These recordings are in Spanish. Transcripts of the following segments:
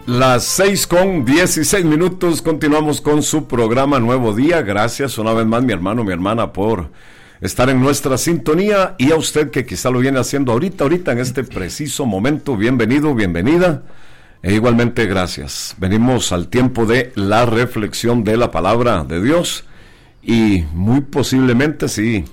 Las 6:16, continuamos con su programa Nuevo Día. Gracias una vez más, mi hermano, mi hermana, por estar en nuestra sintonía, y a usted que quizá lo viene haciendo ahorita en este preciso momento. Bienvenido, bienvenida, e igualmente gracias. Venimos al tiempo de la reflexión de la palabra de Dios, y muy posiblemente sí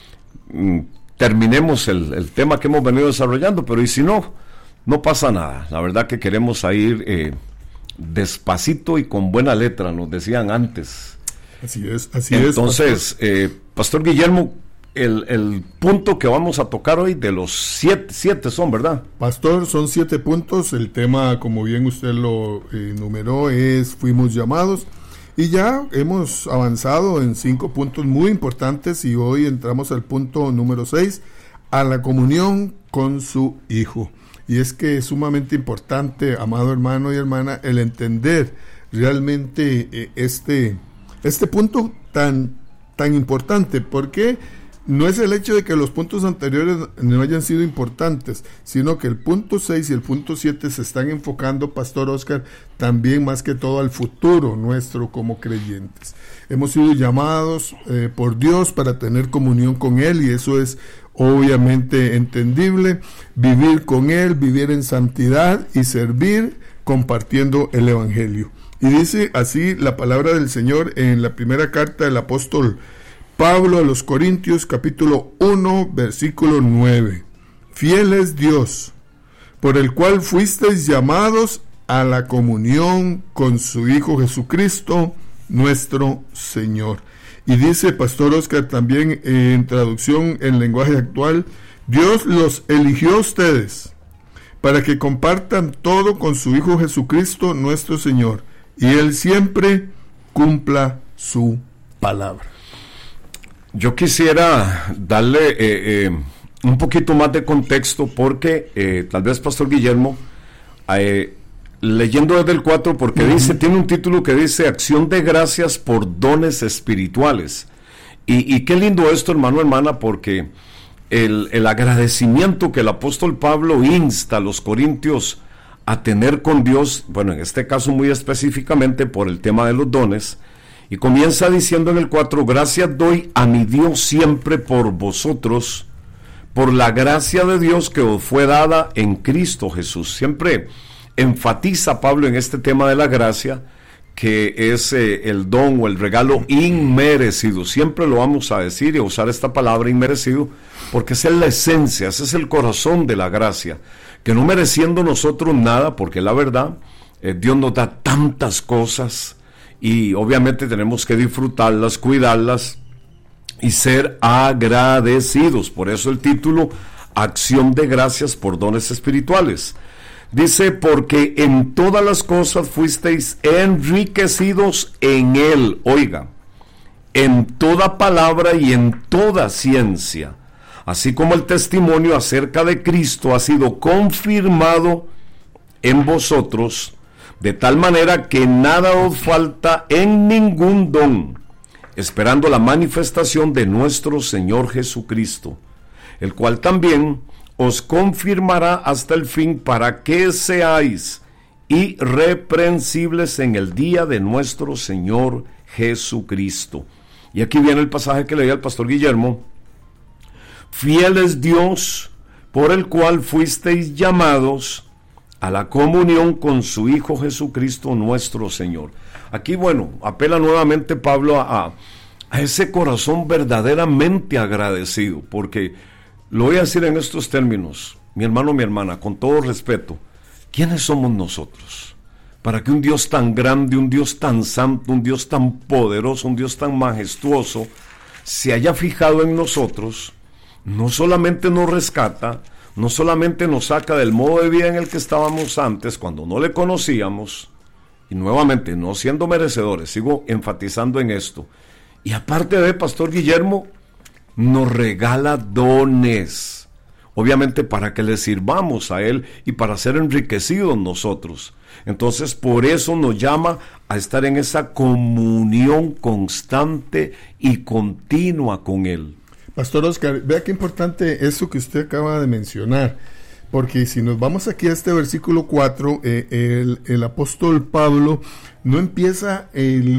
terminemos el tema que hemos venido desarrollando, pero y si no pasa nada. La verdad que queremos ir despacito y con buena letra, nos decían antes. Así es. Entonces, Pastor Guillermo, el punto que vamos a tocar hoy, de los siete son, ¿verdad? Pastor, son 7 puntos. El tema, como bien usted lo enumeró, es fuimos llamados. Y ya hemos avanzado en 5 puntos muy importantes, y hoy entramos al punto número 6, a la comunión con su Hijo. Y es que es sumamente importante, amado hermano y hermana, el entender realmente este punto tan importante, porque no es el hecho de que los puntos anteriores no hayan sido importantes, sino que el punto 6 y el punto 7 se están enfocando, Pastor Oscar, también más que todo al futuro nuestro como creyentes. Hemos sido llamados por Dios para tener comunión con Él, y eso es obviamente entendible, vivir con Él, vivir en santidad y servir compartiendo el Evangelio. Y dice así la palabra del Señor en la primera carta del apóstol Pablo a los Corintios, capítulo 1, versículo 9. Fiel es Dios, por el cual fuisteis llamados a la comunión con su Hijo Jesucristo, nuestro Señor. Y dice Pastor Oscar también en traducción en lenguaje actual: Dios los eligió a ustedes para que compartan todo con su Hijo Jesucristo, nuestro Señor, y Él siempre cumpla su palabra. Yo quisiera darle un poquito más de contexto, porque tal vez Pastor Guillermo, leyendo desde el 4, porque tiene un título que dice Acción de Gracias por Dones Espirituales, y qué lindo esto, hermano, hermana, porque el agradecimiento que el apóstol Pablo insta a los corintios a tener con Dios, bueno, en este caso muy específicamente por el tema de los dones, y comienza diciendo en el 4: gracias doy a mi Dios siempre por vosotros, por la gracia de Dios que os fue dada en Cristo Jesús. Siempre enfatiza Pablo en este tema de la gracia, que es el don o el regalo inmerecido. Siempre lo vamos a decir y a usar esta palabra inmerecido, porque esa es la esencia, ese es el corazón de la gracia, que no mereciendo nosotros nada, porque la verdad, Dios nos da tantas cosas, y obviamente tenemos que disfrutarlas, cuidarlas y ser agradecidos. Por eso el título, Acción de Gracias por Dones Espirituales. Dice: porque en todas las cosas fuisteis enriquecidos en Él, oiga, en toda palabra y en toda ciencia, así como el testimonio acerca de Cristo ha sido confirmado en vosotros, de tal manera que nada os falta en ningún don, esperando la manifestación de nuestro Señor Jesucristo, el cual también os confirmará hasta el fin, para que seáis irreprensibles en el día de nuestro Señor Jesucristo. Y aquí viene el pasaje que leía el Pastor Guillermo: fiel es Dios, por el cual fuisteis llamados a la comunión con su Hijo Jesucristo, nuestro Señor. Aquí, bueno, apela nuevamente Pablo a ese corazón verdaderamente agradecido, porque lo voy a decir en estos términos, mi hermano, mi hermana, con todo respeto: ¿quiénes somos nosotros para que un Dios tan grande, un Dios tan santo, un Dios tan poderoso, un Dios tan majestuoso se haya fijado en nosotros? No solamente nos rescata, no solamente nos saca del modo de vida en el que estábamos antes, cuando no le conocíamos, y nuevamente no siendo merecedores, sigo enfatizando en esto, y aparte de, Pastor Guillermo, nos regala dones, obviamente para que le sirvamos a Él y para ser enriquecidos nosotros. Entonces, por eso nos llama a estar en esa comunión constante y continua con Él. Pastor Oscar, vea qué importante eso que usted acaba de mencionar, porque si nos vamos aquí a este versículo 4, el apóstol Pablo no empieza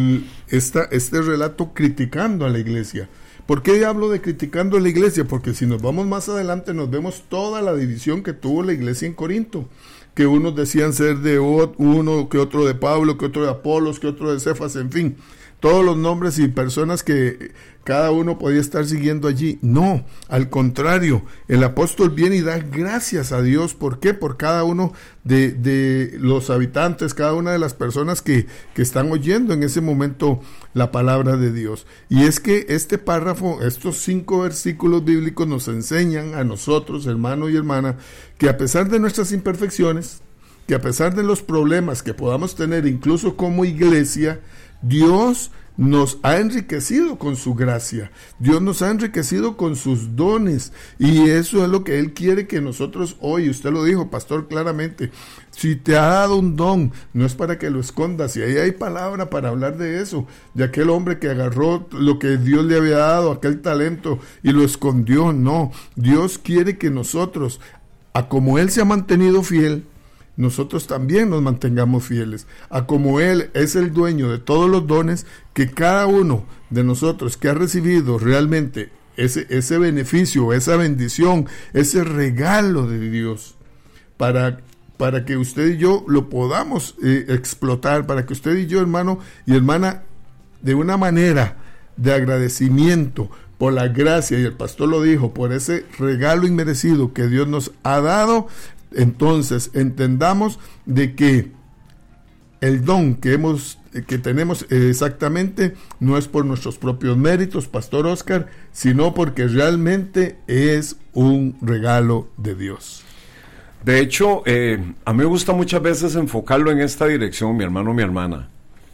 este relato criticando a la iglesia. ¿Por qué hablo de criticando a la iglesia? Porque si nos vamos más adelante nos vemos toda la división que tuvo la iglesia en Corinto, que unos decían ser de uno, que otro de Pablo, que otro de Apolos, que otro de Cefas, en fin, todos los nombres y personas que cada uno podía estar siguiendo allí. No, al contrario, el apóstol viene y da gracias a Dios. ¿Por qué? Por cada uno de los habitantes, cada una de las personas que están oyendo en ese momento la palabra de Dios. Y es que este párrafo, estos 5 versículos bíblicos nos enseñan a nosotros, hermano y hermana, que a pesar de nuestras imperfecciones, que a pesar de los problemas que podamos tener incluso como iglesia, Dios nos ha enriquecido con su gracia, Dios nos ha enriquecido con sus dones, y eso es lo que Él quiere que nosotros hoy, usted lo dijo, pastor, claramente, si te ha dado un don, no es para que lo escondas, y ahí hay palabra para hablar de eso, de aquel hombre que agarró lo que Dios le había dado, aquel talento, y lo escondió. No, Dios quiere que nosotros, a como Él se ha mantenido fiel, nosotros también nos mantengamos fieles, a como Él es el dueño de todos los dones, que cada uno de nosotros que ha recibido realmente ese beneficio, esa bendición, ese regalo de Dios, para que usted y yo lo podamos explotar, para que usted y yo, hermano y hermana, de una manera de agradecimiento por la gracia, y el pastor lo dijo, por ese regalo inmerecido que Dios nos ha dado, entonces entendamos de que el don que tenemos exactamente no es por nuestros propios méritos, pastor Oscar, sino porque realmente es un regalo de Dios. De hecho, a mí me gusta muchas veces enfocarlo en esta dirección, mi hermano, mi hermana.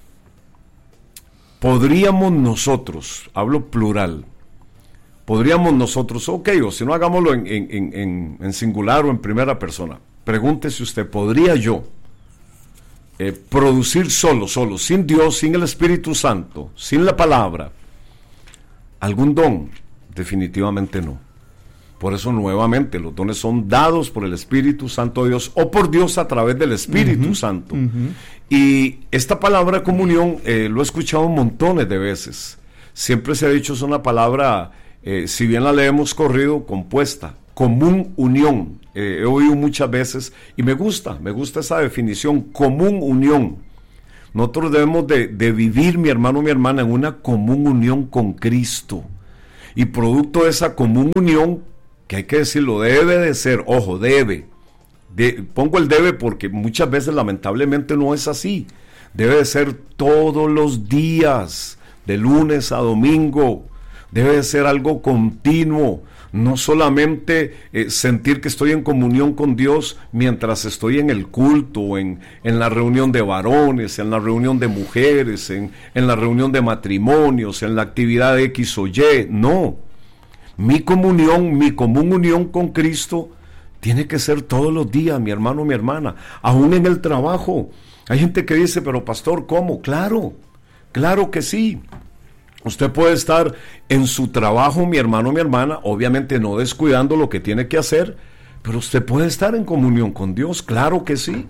Podríamos nosotros, hablo plural, podríamos nosotros, ok, o si no, hagámoslo en singular o en primera persona. Pregúntese usted, ¿podría yo producir solo, sin Dios, sin el Espíritu Santo, sin la palabra, algún don? Definitivamente no. Por eso, nuevamente, los dones son dados por el Espíritu Santo de Dios, o por Dios a través del Espíritu Santo. Y esta palabra comunión, lo he escuchado montones de veces. Siempre se ha dicho, es una palabra, si bien la leemos corrido, compuesta, común unión. He oído muchas veces, y me gusta esa definición, común unión. Nosotros debemos de vivir, mi hermano, mi hermana, en una común unión con Cristo. Y producto de esa común unión, que hay que decirlo, debe de ser, ojo, pongo el debe porque muchas veces lamentablemente no es así. Debe de ser todos los días, de lunes a domingo. Debe de ser algo continuo. No solamente sentir que estoy en comunión con Dios mientras estoy en el culto, en la reunión de varones, en la reunión de mujeres, en la reunión de matrimonios, en la actividad de X o Y. No. Mi común unión con Cristo tiene que ser todos los días, mi hermano, mi hermana. Aún en el trabajo. Hay gente que dice, pero pastor, ¿cómo? Claro que sí. Usted puede estar en su trabajo, mi hermano, mi hermana, obviamente no descuidando lo que tiene que hacer, pero usted puede estar en comunión con Dios, claro que sí.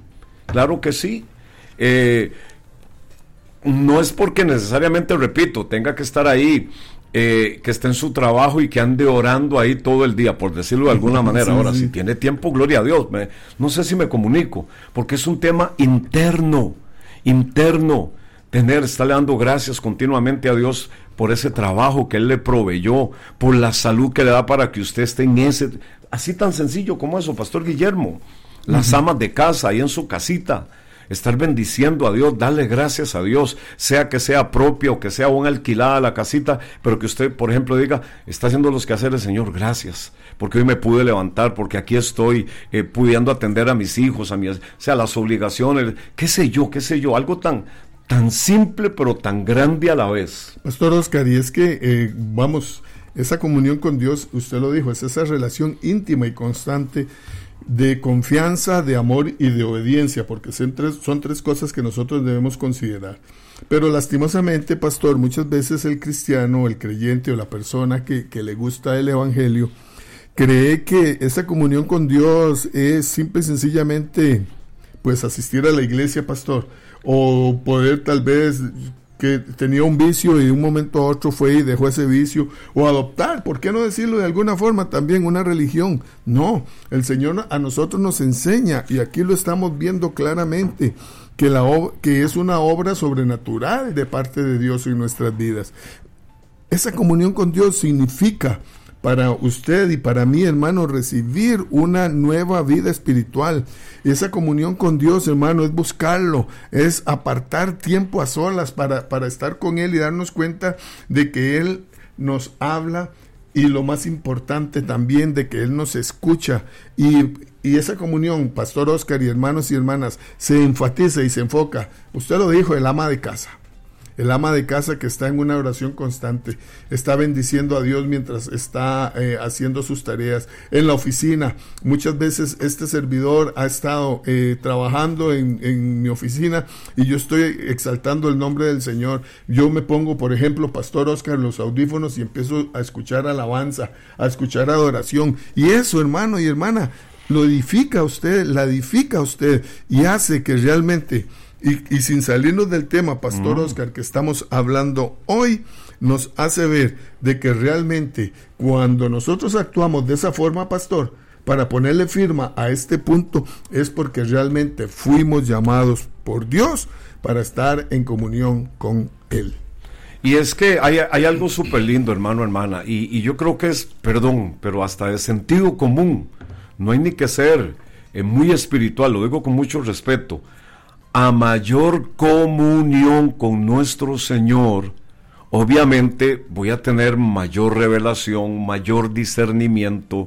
No es porque necesariamente, repito, tenga que estar ahí, que esté en su trabajo y que ande orando ahí todo el día, por decirlo de alguna manera. Ahora, si tiene tiempo, gloria a Dios. No sé si me comunico, porque es un tema interno. Estarle dando gracias continuamente a Dios por ese trabajo que Él le proveyó, por la salud que le da para que usted esté en ese, así tan sencillo como eso, Pastor Guillermo. Las amas de casa, ahí en su casita, estar bendiciendo a Dios, darle gracias a Dios, sea que sea propia o que sea una alquilada la casita, pero que usted, por ejemplo, diga, está haciendo los quehaceres, Señor, gracias, porque hoy me pude levantar, porque aquí estoy pudiendo atender a mis hijos, las obligaciones, qué sé yo, algo tan simple pero tan grande a la vez. Pastor Oscar, y es que esa comunión con Dios, usted lo dijo, es esa relación íntima y constante de confianza, de amor y de obediencia, porque son tres cosas que nosotros debemos considerar. Pero lastimosamente, pastor, muchas veces el cristiano, el creyente o la persona que le gusta el evangelio cree que esa comunión con Dios es simple y sencillamente pues asistir a la iglesia, pastor, o poder tal vez que tenía un vicio y de un momento a otro fue y dejó ese vicio, o adoptar, ¿por qué no decirlo de alguna forma también, una religión? No, el Señor a nosotros nos enseña, y aquí lo estamos viendo claramente, que es una obra sobrenatural de parte de Dios en nuestras vidas. Esa comunión con Dios significa para usted y para mí, hermano, recibir una nueva vida espiritual. Y esa comunión con Dios, hermano, es buscarlo, es apartar tiempo a solas para estar con Él y darnos cuenta de que Él nos habla, y lo más importante también, de que Él nos escucha. Y esa comunión, Pastor Oscar y hermanos y hermanas, se enfatiza y se enfoca. Usted lo dijo, el ama de casa. El ama de casa que está en una oración constante, está bendiciendo a Dios mientras está haciendo sus tareas. En la oficina, muchas veces este servidor ha estado trabajando en mi oficina y yo estoy exaltando el nombre del Señor. Yo me pongo, por ejemplo, Pastor Oscar, los audífonos y empiezo a escuchar alabanza, a escuchar adoración. Y eso, hermano y hermana, lo edifica a usted, la edifica a usted y hace que realmente... Y sin salirnos del tema, Pastor Oscar, que estamos hablando hoy, nos hace ver de que realmente cuando nosotros actuamos de esa forma, Pastor, para ponerle firma a este punto, es porque realmente fuimos llamados por Dios para estar en comunión con Él. Y es que hay algo súper lindo, hermano, hermana, y yo creo que es, perdón, pero hasta de sentido común. No hay ni que ser muy espiritual, lo digo con mucho respeto. A mayor comunión con nuestro Señor, obviamente voy a tener mayor revelación, mayor discernimiento,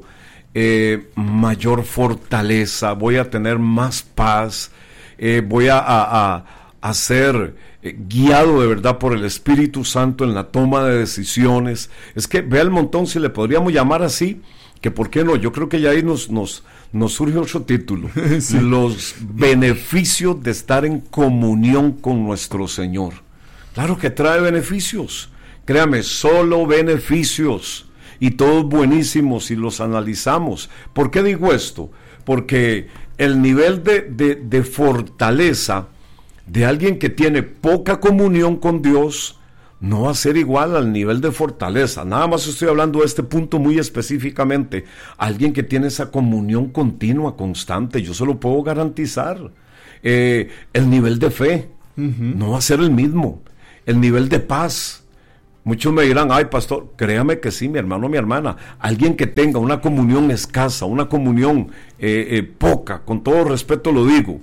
mayor fortaleza, voy a tener más paz, voy a ser guiado de verdad por el Espíritu Santo en la toma de decisiones. Es que vea el montón, si le podríamos llamar así, que por qué no, yo creo que ya ahí nos surge otro título. Sí. Los beneficios de estar en comunión con nuestro Señor. Claro que trae beneficios, créame, solo beneficios, y todos buenísimos si los analizamos. ¿Por qué digo esto? Porque el nivel de fortaleza de alguien que tiene poca comunión con Dios no va a ser igual al nivel de fortaleza. Nada más estoy hablando de este punto muy específicamente. Alguien que tiene esa comunión continua, constante, yo se lo puedo garantizar. El nivel de fe no va a ser el mismo. El nivel de paz. Muchos me dirán, ay pastor, créame que sí, mi hermano, mi hermana. Alguien que tenga una comunión escasa, una comunión poca, con todo respeto lo digo,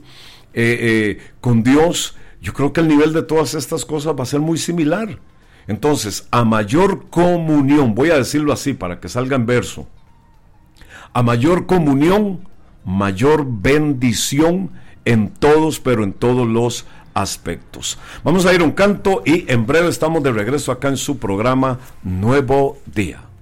con Dios, yo creo que el nivel de todas estas cosas va a ser muy similar. Entonces, a mayor comunión, voy a decirlo así para que salga en verso, a mayor comunión, mayor bendición en todos, pero en todos los aspectos. Vamos a ir a un canto y en breve estamos de regreso acá en su programa Nuevo Día.